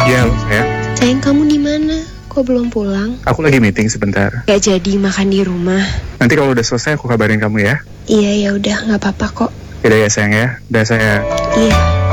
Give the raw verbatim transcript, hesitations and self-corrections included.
Iya, sayang. Sayang, kamu di mana? Kok belum pulang? Aku lagi meeting sebentar. Gak jadi makan di rumah. Nanti kalau udah selesai aku kabarin kamu ya. Iya, ya udah, nggak apa-apa kok. Yaudah ya sayang ya. Udah sayang. Iya.